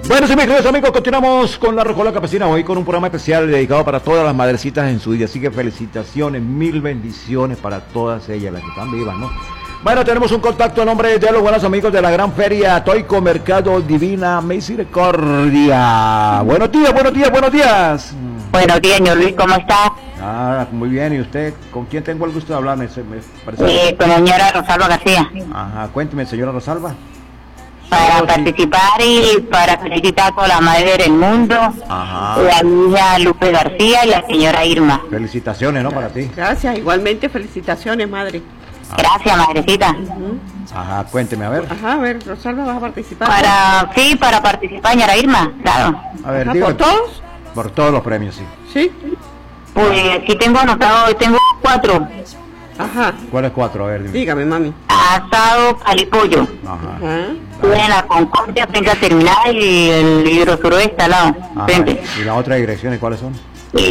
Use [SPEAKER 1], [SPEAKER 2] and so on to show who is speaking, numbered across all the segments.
[SPEAKER 1] Bueno, sí, mis queridos amigos, continuamos con la Rocola Campesina hoy con un programa especial dedicado para todas las madrecitas en su día. Así que felicitaciones, mil bendiciones para todas ellas, las que están vivas, ¿no? Bueno, tenemos un contacto a nombre de los buenos amigos de la gran feria Toico Mercado Divina Misericordia. Buenos días, buenos días, buenos días.
[SPEAKER 2] Buenos días, señor Luis, ¿cómo está?
[SPEAKER 1] Ah, muy bien, ¿y usted? ¿Con quién tengo el gusto de hablar? Me parece...
[SPEAKER 2] Con la señora Rosalba García.
[SPEAKER 1] Ajá, cuénteme, señora Rosalba.
[SPEAKER 2] Para participar y para felicitar a todas las madres del mundo,
[SPEAKER 1] Ajá.
[SPEAKER 2] la niña Lupe García y la señora Irma.
[SPEAKER 1] Felicitaciones, ¿no? Para ti.
[SPEAKER 3] Gracias, igualmente felicitaciones, madre.
[SPEAKER 2] Gracias, madrecita.
[SPEAKER 1] Ajá, cuénteme, a ver.
[SPEAKER 3] Ajá, a ver, Rosalba, ¿vas a participar?
[SPEAKER 2] Para participar, señora Irma, claro.
[SPEAKER 1] A ver,
[SPEAKER 3] Ajá,
[SPEAKER 1] dígame.
[SPEAKER 3] ¿por todos?
[SPEAKER 1] Por todos los premios, sí.
[SPEAKER 3] Sí.
[SPEAKER 2] Pues aquí tengo anotado, tengo 4.
[SPEAKER 3] Ajá,
[SPEAKER 1] ¿Cuáles 4? A ver, dime.
[SPEAKER 3] dígame, mami.
[SPEAKER 2] Asado, calipollo.
[SPEAKER 1] Ajá.
[SPEAKER 3] Ajá.
[SPEAKER 2] Estuve en la Concordia, Penca Terminal y el hidrosuroeste al lado,
[SPEAKER 1] Ajá.
[SPEAKER 2] frente.
[SPEAKER 1] ¿Y las otras direcciones cuáles son?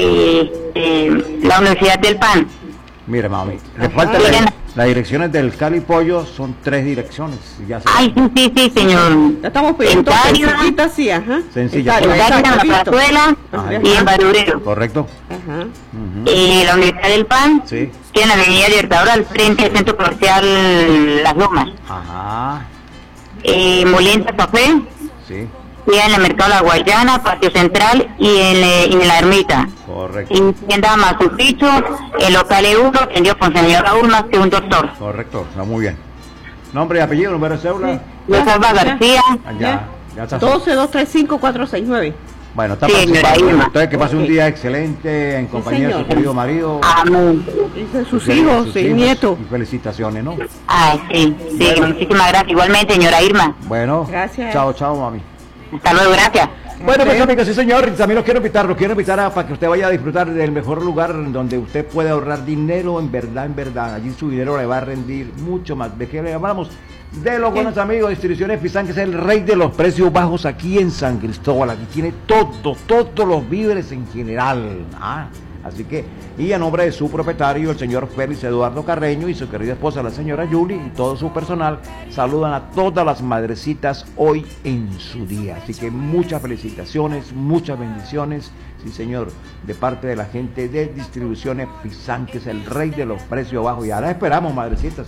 [SPEAKER 2] La Universidad del Pan.
[SPEAKER 1] Mire, mami, le
[SPEAKER 3] Ajá.
[SPEAKER 1] falta
[SPEAKER 2] Miren.
[SPEAKER 1] las direcciones del Cali Pollo, son 3 direcciones. Ya se...
[SPEAKER 2] Ay, sí, señor.
[SPEAKER 3] Ya estamos pidiendo sencillita, sí, ajá.
[SPEAKER 1] Sencilla.
[SPEAKER 3] Italia,
[SPEAKER 2] En la
[SPEAKER 3] rapidito.
[SPEAKER 2] Plazuela
[SPEAKER 1] Ajá.
[SPEAKER 2] y en Badurero.
[SPEAKER 1] ¿Correcto?
[SPEAKER 3] Ajá.
[SPEAKER 1] Ujú.
[SPEAKER 2] Y la Universidad del Pan,
[SPEAKER 1] Sí.
[SPEAKER 2] que en la Avenida Libertador, al frente del Centro Comercial Las Lomas.
[SPEAKER 1] Ajá.
[SPEAKER 2] Molienda Café,
[SPEAKER 1] Sí.
[SPEAKER 2] y en el Mercado La Guayana, Patio Central y en la Ermita.
[SPEAKER 1] Correcto.
[SPEAKER 2] Y tienda Masupicho, el local E1, atendido por señor Raúl más que un doctor.
[SPEAKER 1] Correcto, está muy bien. Nombre y apellido, número de cédula.
[SPEAKER 2] Rosalba García.
[SPEAKER 1] Ya está.
[SPEAKER 3] 12-235-469.
[SPEAKER 1] Bueno, está
[SPEAKER 2] Sí,
[SPEAKER 1] participando.
[SPEAKER 2] señora Irma.
[SPEAKER 1] Entonces, que pase un
[SPEAKER 3] Ok.
[SPEAKER 1] día excelente en compañía de su
[SPEAKER 3] señor.
[SPEAKER 1] querido marido.
[SPEAKER 2] Amén.
[SPEAKER 3] Dicen sus
[SPEAKER 1] sus
[SPEAKER 3] hijos,
[SPEAKER 1] sus
[SPEAKER 3] sí,
[SPEAKER 1] hijos,
[SPEAKER 3] nietos.
[SPEAKER 1] y felicitaciones, ¿no?
[SPEAKER 2] Ay, sí, muchísimas gracias. Igualmente, señora Irma.
[SPEAKER 1] Bueno,
[SPEAKER 3] Gracias.
[SPEAKER 1] chao, chao, mami.
[SPEAKER 2] Hasta luego, gracias.
[SPEAKER 1] Bueno, pues
[SPEAKER 3] Ok.
[SPEAKER 1] amigos, sí señor, también los quiero invitar para que usted vaya a disfrutar del mejor lugar donde usted puede ahorrar dinero en verdad, allí su dinero le va a rendir mucho más. ¿De qué le hablamos? De los buenos amigos de Distribuciones Pisán, que es el rey de los precios bajos aquí en San Cristóbal, aquí tiene todos los víveres en general, así que, y a nombre de su propietario, el señor Félix Eduardo Carreño y su querida esposa, la señora Yuli, y todo su personal, saludan a todas las madrecitas hoy en su día. Así que muchas felicitaciones, muchas bendiciones, sí señor, de parte de la gente de Distribuciones Pisán, que es el rey de los precios bajos. Y ahora esperamos, madrecitas,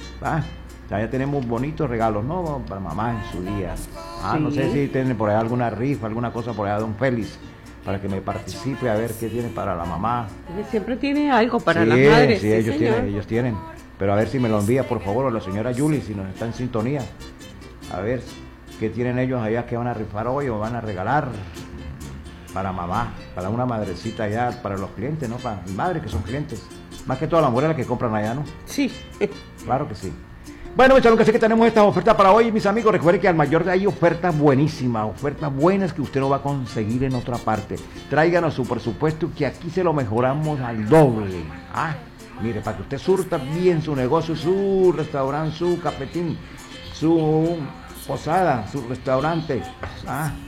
[SPEAKER 1] ya tenemos bonitos regalos, ¿no? Para mamá en su día.
[SPEAKER 3] Sí.
[SPEAKER 1] No sé si tienen por ahí alguna rifa, alguna cosa por allá, don Félix, para que me participe a ver qué tiene para la mamá.
[SPEAKER 3] Porque siempre tiene algo para
[SPEAKER 1] Sí,
[SPEAKER 3] las madres.
[SPEAKER 1] sí, ellos
[SPEAKER 3] señor.
[SPEAKER 1] tienen. Pero a ver si me lo envía, por favor, a la señora Yuli, si nos está en sintonía. A ver qué tienen ellos allá que van a rifar hoy o van a regalar para mamá, para una madrecita allá, para los clientes, ¿no? Para mi madre, que son clientes. Más que todas las mujeres que compran allá, ¿no?
[SPEAKER 3] Sí.
[SPEAKER 1] Claro que sí. Bueno, mis amigos, sé que tenemos esta oferta para hoy, mis amigos. Recuerden que al mayor hay ofertas buenísimas, ofertas buenas que usted no va a conseguir en otra parte. Tráiganos su presupuesto que aquí se lo mejoramos al doble. Mire, para que usted surta bien su negocio, su restaurante, su cafetín, su posada, su restaurante.